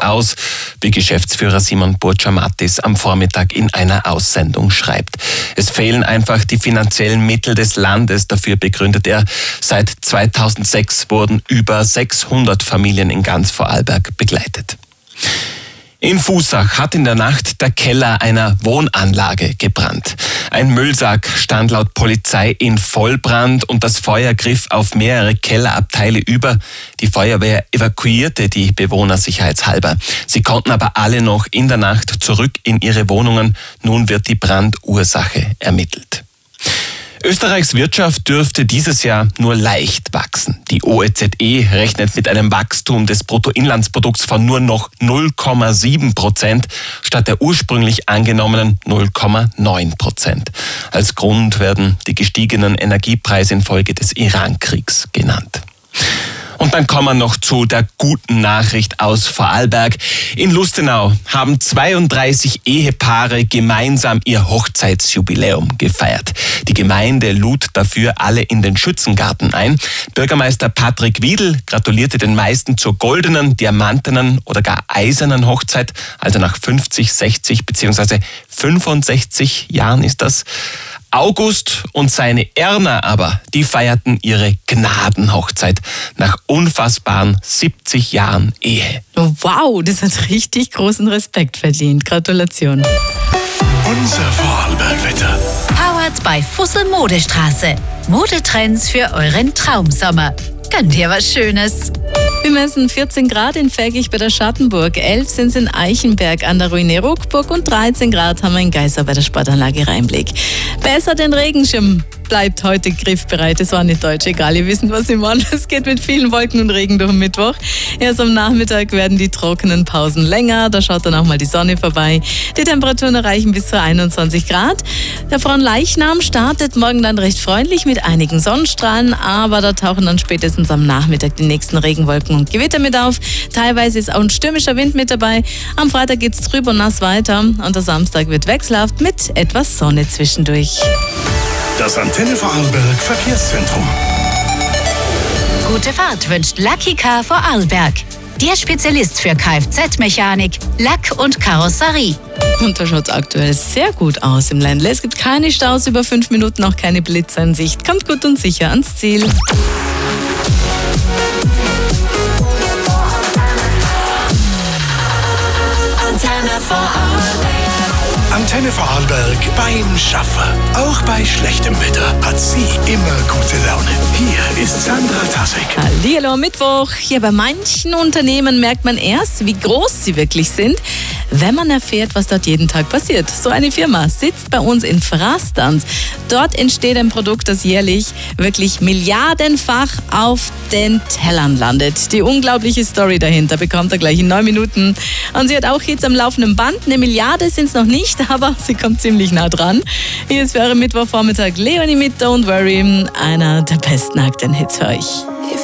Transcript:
aus, wie Geschäftsführer Simon Burtscher-Mattis am Vormittag in einer Aussendung schreibt. Es fehlen einfach die finanziellen Mittel des Landes. Dafür begründet er, seit 2006 wurden über 600 Familien in ganz Vorarlberg begleitet. In Vusach hat in der Nacht der Keller einer Wohnanlage gebrannt. Ein Müllsack stand laut Polizei in Vollbrand und das Feuer griff auf mehrere Kellerabteile über. Die Feuerwehr evakuierte die Bewohner sicherheitshalber. Sie konnten aber alle noch in der Nacht zurück in ihre Wohnungen. Nun wird die Brandursache ermittelt. Österreichs Wirtschaft dürfte dieses Jahr nur leicht wachsen. Die OECD rechnet mit einem Wachstum des Bruttoinlandsprodukts von nur noch 0,7% statt der ursprünglich angenommenen 0,9%. Als Grund werden die gestiegenen Energiepreise infolge des Iran-Kriegs genannt. Und dann kommen wir noch zu der guten Nachricht aus Vorarlberg. In Lustenau haben 32 Ehepaare gemeinsam ihr Hochzeitsjubiläum gefeiert. Die Gemeinde lud dafür alle in den Schützengarten ein. Bürgermeister Patrick Wiedl gratulierte den meisten zur goldenen, diamantenen oder gar eisernen Hochzeit, also nach 50, 60 bzw. 65 Jahren ist das. August und seine Erna aber, die feierten ihre Gnadenhochzeit nach unfassbaren 70 Jahren Ehe. Wow, das hat richtig großen Respekt verdient. Gratulation. Unser Vorarlberg-Wetter. Powered by Fussel Modestraße. Modetrends für euren Traumsommer. Gönnt ihr was Schönes? Wir messen 14 Grad in Veggich bei der Schattenburg, 11 sind es in Eichenberg an der Ruine Ruckburg und 13 Grad haben wir in Geisau bei der Sportanlage Rheinblick. Besser den Regenschirm. Bleibt heute griffbereit. Das war nicht deutsch, egal, ihr wisst, was ich meine. Es geht mit vielen Wolken und Regen durch den Mittwoch. Erst am Nachmittag werden die trockenen Pausen länger. Da schaut dann auch mal die Sonne vorbei. Die Temperaturen erreichen bis zu 21 Grad. Der Fronleichnam startet morgen dann recht freundlich mit einigen Sonnenstrahlen, aber da tauchen dann spätestens am Nachmittag die nächsten Regenwolken und Gewitter mit auf. Teilweise ist auch ein stürmischer Wind mit dabei. Am Freitag geht es trüb und nass weiter und der Samstag wird wechselhaft mit etwas Sonne zwischendurch. Das Antenne Vorarlberg Verkehrszentrum. Gute Fahrt wünscht Lucky Car Vorarlberg. Der Spezialist für Kfz-Mechanik, Lack und Karosserie. Und da schaut es aktuell sehr gut aus im Ländle. Es gibt keine Staus über 5 Minuten, auch keine Blitzer in Sicht. Kommt gut und sicher ans Ziel. Antenne Vorarlberg beim Schaffen. Auch bei schlechtem Wetter hat sie immer gute Laune. Hier ist Sandra Tassek. Hallihallo, Mittwoch. Hier bei manchen Unternehmen merkt man erst, wie groß sie wirklich sind, wenn man erfährt, was dort jeden Tag passiert. So eine Firma sitzt bei uns in Frastanz. Dort entsteht ein Produkt, das jährlich wirklich milliardenfach auf den Tellern landet. Die unglaubliche Story dahinter bekommt er gleich in 9 Minuten. Und sie hat auch Hits am laufenden Band. 1 Milliarde sind es noch nicht, aber sie kommt ziemlich nah dran. Hier ist für euren Mittwochvormittag Leonie mit Don't Worry, einer der besten aktuellen Hits für euch.